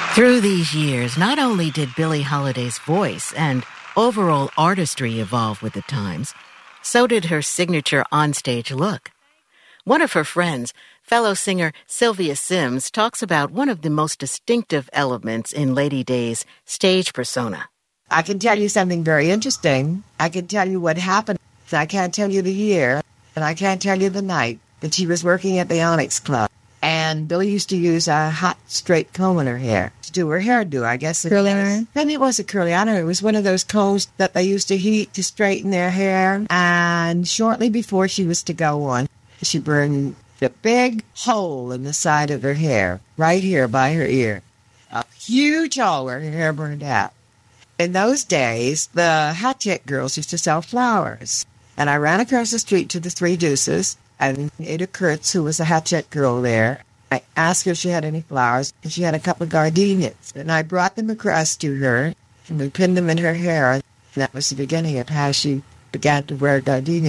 Through these years, not only did Billie Holiday's voice and overall artistry evolve with the times, so did her signature onstage look. One of her friends, fellow singer Sylvia Sims, talks about one of the most distinctive elements in Lady Day's stage persona. I can tell you something very interesting. I can tell you what happened. I can't tell you the year, and I can't tell you the night, but she was working at the Onyx Club. And Billie used to use a hot, straight comb in her hair to do her hairdo, I guess. Curly iron? And it was a curly iron. It was one of those combs that they used to heat to straighten their hair. And shortly before she was to go on, she burned a big hole in the side of her hair, right here by her ear. A huge hole where her hair burned out. In those days, the Hatchet girls used to sell flowers. And I ran across the street to the Three Deuces, and Ada Kurtz, who was a Hatchet girl there, I asked her if she had any flowers, and she had a couple of gardenias. And I brought them across to her, and we pinned them in her hair. And that was the beginning of how she began to wear gardenias.